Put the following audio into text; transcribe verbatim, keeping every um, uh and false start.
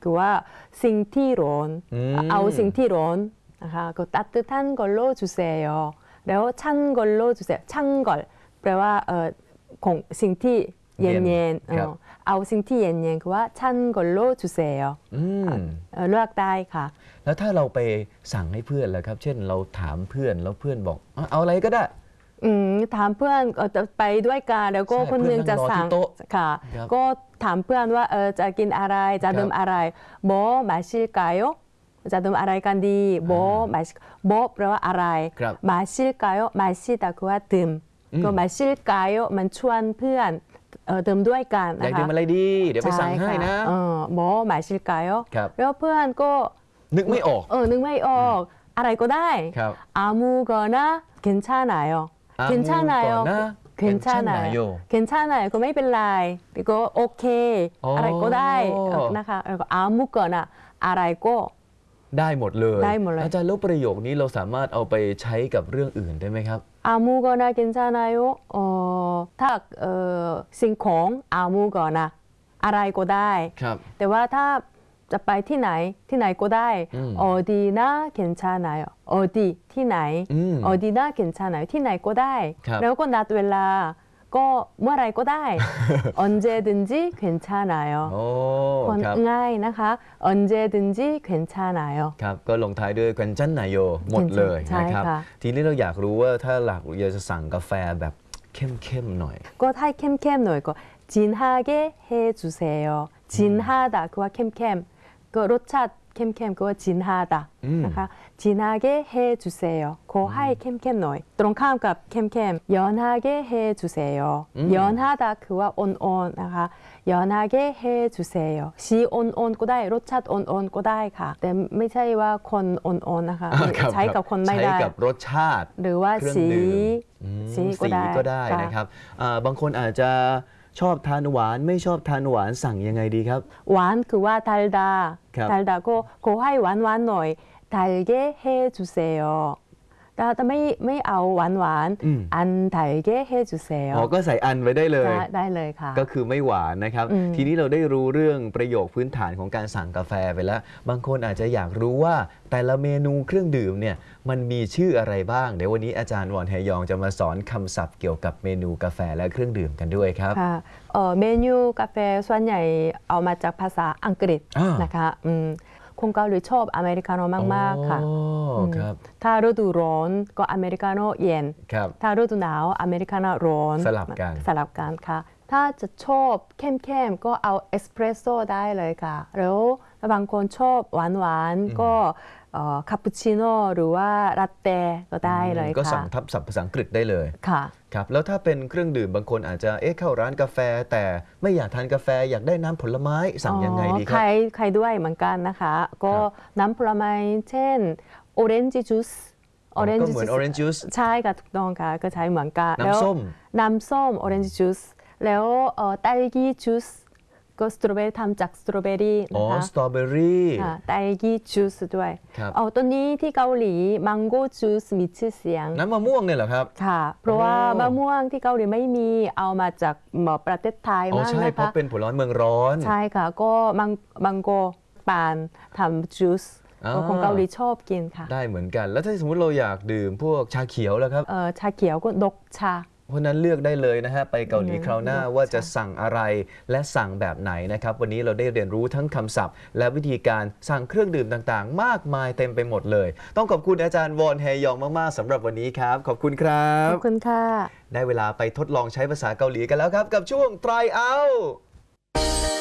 คือว่าสิ่งที่ร้อนเอาสิ่งที่ร้อนนะคะก็따뜻한걸로주세요แล้ว찬걸로주세요 찬걸แปลว่าเออของสิ่งที่เย็นเย็นเอาสิ่งที่เย็นเย็นคือว่า찬걸로주세요เลือกได้ค่ะแล้วถ้าเราไปสั่งให้เพื่อนล่ะครับเช่นเราถามเพื่อนแล้วเพื่อนบอกเอาอะไรก็ได้ถามเพื่อนไปด้วยกันแล้วก็คนหนึ่งจะสั่งค่ะก็ถามเพื่อนว่าเออจะกินอะไรจะดื่มอะไรโบมาชิลกายจะดื่มอะไรกันดีโบมาโบแปลว่าอะไรมาชิลกายมาชิตาคือว่าดื่มก็มาชิลกายมันชวนเพื่อนดื่มด้วยกันนะคะอยากดื่มอะไรดีเดี๋ยวไปสั่งให้นะโบมาชิลกายแล้วเพื่อนก็นึกไม่ออกเออนึกไม่ออกอะไรก็ได้อามูก็นะ괜찮아요 괜찮아요. 괜찮아요. 괜찮아요. 그ไม่เป็นไรก็โอเคอะไรก็ได้นะคะ아무거나อะไรก็ได้หมดเลยได้หมดเลยอาจารย์แล้วประโยคนี้เราสามารถเอาไปใช้กับเรื่องอื่นได้ไหมครับ 아무거나 괜찮아요. 어ถ้าเอ่อสิ่งของ아무거나อะไรก็ได้แต่ว่าถ้าจะไปที่ไหนที่ไหนก็ได้어디나 괜찮아요. 어디ที่ไหน어디나 괜찮아요.ที่ไหนก็ได้แล้วก็นัดเวลาก็เมื่อไรก็ได้언제든지 괜찮아요. คนง่ายนะคะ언제든지 괜찮아요. ครับก็ลงท้ายด้วย괜찮아요หมดเลยนะครับทีนี้เราอยากรู้ว่าถ้าหลักอยากจะสั่งกาแฟแบบเข้มๆหน่อยก็ให้เข้มๆหน่อยก็진하게 해주세요. 진하다 그와 캠캠 그 로차 캠캠 그와 진하다นะคะ진하게 해주세요. 그 하이 캠캠 너희ตรงข้ามกับ 캠캠 연하게 해주세요. 연하다 그와 온온นะคะ연하게 해주세요. 시 온온ก็ได้รสชาติ 온온ก็ได้ค่ะแต่ไม่ใช่ว่าคน 온온นะคะใช้กับคนไม่ได้ใช้กับรสชาติหรือว่าสีสีก็ได้นะครับบางคนอาจจะชอบทานหวานไม่ชอบทานหวานสั่งยังไงดีครับหวานคือว่า달다 달다ก็ขอให้หวานหวานหน่อย달게 해주세요แต่ไม่ไม่เอาหวานหวานอัน달게 해주세요 อ๋อก็ใส่อันไว้ได้เลยได้เลยค่ะก็คือไม่หวานนะครับทีนี้เราได้รู้เรื่องประโยคพื้นฐานของการสั่งกาแฟไปแล้วบางคนอาจจะอยากรู้ว่าแต่ละเมนูเครื่องดื่มเนี่ยมันมีชื่ออะไรบ้างเดี๋ยววันนี้อาจารย์วอนแฮยองจะมาสอนคำศัพท์เกี่ยวกับเมนูกาแฟและเครื่องดื่มกันด้วยครับค่ะเมนูกาแฟส่วนใหญ่เอามาจากภาษาอังกฤษนะคะคนเกาหลีชอบอเมริกาโน่มากๆค่ะถ้าฤดูร้อนก็อเมริกาโน่เย็นถ้าฤดูหนาวอเมริกาโน่ร้อนสลับกันสลับกันค่ะถ้าจะชอบเข้มๆก็เอาเอสเปรสโซ่ได้เลยค่ะแล้วบางคนชอบหวานๆก็คาปูชิโน่หรือว่าลาเต้ก็ได้เลยค่ะก็สั่งทับศัพท์ภาษาอังกฤษได้เลยค่ะครับแล้วถ้าเป็นเครื่องดื่มบางคนอาจจะเอ๊ะเข้าร้านกาแฟแต่ไม่อยากทานกาแฟอยากได้น้ำผลไม้สั่งยังไงดีครับใครใครด้วยเหมือนกันนะคะก็น้ำผลไม้เช่นโอเรนจ์จูสก็เหมือน orange juice ใช่ค่ะถูกต้องค่ะก็ใช้เหมือนกันน้ำส้มน้ำส้ม orange juice แล้ว딸기 juiceก็สตรอเบอรี่ทำจากสตรอเบอรี่นะคะอ๋อสตรอเบอรี่ 딸기 juiceด้วยอ๋อตัวนี้ที่เกาหลี mango juice มีชื่อเสียงน้ำมะม่วงเนี่ยเหรอครับค่ะเพราะว่ามะม่วงที่เกาหลีไม่มีเอามาจากประเทศไทยมากนะคะใช่เพราะเป็นผลไม้เมืองร้อนใช่ค่ะก็มังโกปานทำ juiceของเกาหลีชอบกินค่ะได้เหมือนกันแล้วถ้าสมมติเราอยากดื่มพวกชาเขียวแล้วครับเออชาเขียวก็ดกชาเพราะนั้นเลือกได้เลยนะฮะไปเกาหลีคราวหน้าว่าจะสั่งอะไรและสั่งแบบไหนนะครับวันนี้เราได้เรียนรู้ทั้งคำศัพท์และวิธีการสั่งเครื่องดื่มต่างๆมากมายเต็มไปหมดเลยต้องขอบคุณอาจารย์วอนแฮยองมากๆสำหรับวันนี้ครับขอบคุณครับขอบคุณค่ะได้เวลาไปทดลองใช้ภาษาเกาหลีกันแล้วครับกับช่วง Try Out